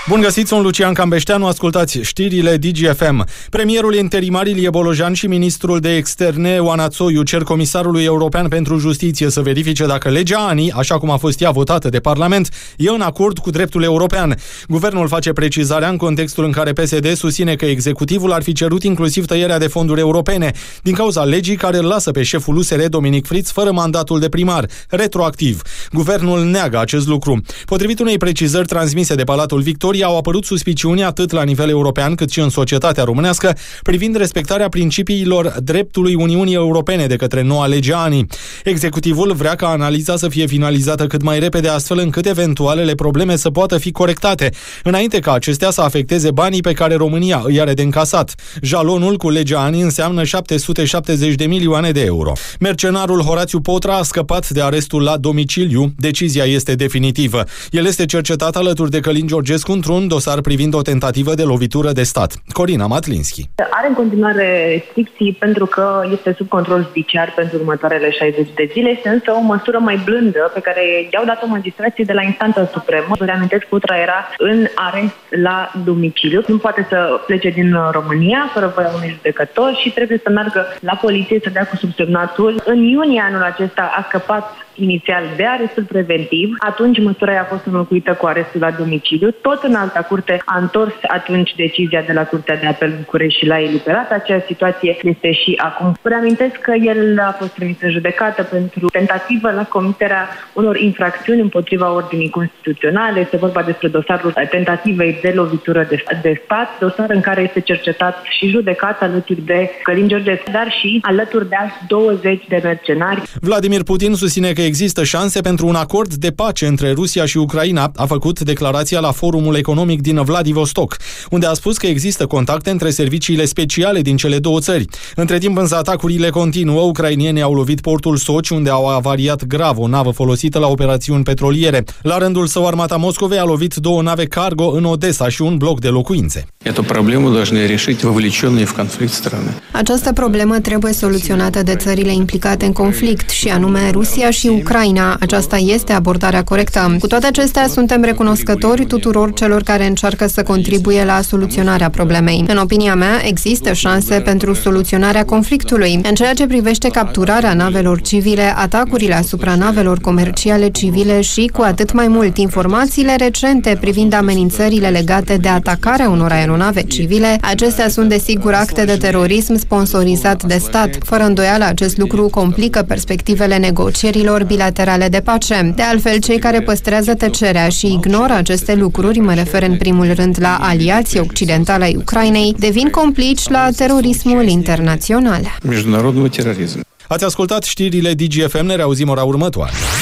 Bun găsit, sunt Lucian Cambeșteanu, ascultați știrile DGFM. Premierul interimar Ilie Bolojan și ministrul de externe Oana Țoiu cer comisarului european pentru justiție să verifice dacă legea ANI, așa cum a fost ea votată de Parlament, e în acord cu dreptul european. Guvernul face precizarea în contextul în care PSD susține că executivul ar fi cerut inclusiv tăierea de fonduri europene, din cauza legii care îl lasă pe șeful USR, Dominic Friț, fără mandatul de primar, retroactiv. Guvernul neagă acest lucru. Potrivit unei precizări transmise de Palatul Victoriei, au apărut suspiciuni atât la nivel european cât și în societatea românească privind respectarea principiilor dreptului Uniunii Europene de către noua lege ANI. Executivul vrea ca analiza să fie finalizată cât mai repede, astfel încât eventualele probleme să poată fi corectate, înainte ca acestea să afecteze banii pe care România îi are de încasat. Jalonul cu legea ANI înseamnă 770 de milioane de euro. Mercenarul Horațiu Potra a scăpat de arestul la domiciliu. Decizia este definitivă. El este cercetat alături de Călin Georgescu într-un dosar privind o tentativă de lovitură de stat. Corina Matlinski. Are în continuare restricții pentru că este sub control judiciar pentru următoarele 60 de zile. Este însă o măsură mai blândă pe care i-au dat-o magistrații de la instanța supremă. Vă reamintesc, Putra era în arest la domiciliu. Nu poate să plece din România fără voia unui judecător și trebuie să meargă la poliție să dea cu subsemnatul. În iunie anul acesta a scăpat inițial de arestul preventiv, atunci măsura a fost înlocuită cu arestul la domiciliu. Tot în alta curte a întors atunci decizia de la Curtea de Apel București și l-a eliberat. Acea situație este și acum. Vă reamintesc că el a fost trimis în judecată pentru tentativă la comiterea unor infracțiuni împotriva ordinii constituționale. Este vorba despre dosarul tentativei de lovitură de stat, dosar în care este cercetat și judecat alături de Călin Georgescu, dar și alături de alți 20 de mercenari. Vladimir Putin susține că există șanse pentru un acord de pace între Rusia și Ucraina. A făcut declarația la Forumul Economic din Vladivostok, unde a spus că există contacte între serviciile speciale din cele două țări. Între timp, însă, atacurile continuă. Ucrainienii au lovit portul Sochi, unde au avariat grav o navă folosită la operațiuni petroliere. La rândul său, armata Moscovei a lovit două nave cargo în Odessa și un bloc de locuințe. Această problemă trebuie soluționată de țările implicate în conflict, și anume Rusia și Ucraina. Aceasta este abordarea corectă. Cu toate acestea, suntem recunoscători tuturor celor care încearcă să contribuie la soluționarea problemei. În opinia mea, există șanse pentru soluționarea conflictului. În ceea ce privește capturarea navelor civile, atacurile asupra navelor comerciale civile și, cu atât mai mult, informațiile recente privind amenințările legate de atacarea unor aeronave civile, acestea sunt desigur acte de terorism sponsorizat de stat. Fără îndoială, acest lucru complică perspectivele negocierilor bilaterale de pace. De altfel, cei care păstrează tăcerea și ignoră aceste lucruri, mă refer în primul rând la aliații occidentali ai Ucrainei, devin complici la terorismul internațional. Ați ascultat știrile DGFM, ne reauzim ora următoare.